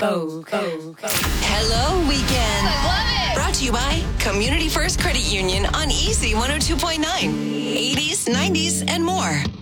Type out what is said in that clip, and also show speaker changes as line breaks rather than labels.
Hello, weekend.
I love it.
Brought to you by Community First Credit Union on Easy 102.9. 80s, 90s, and more.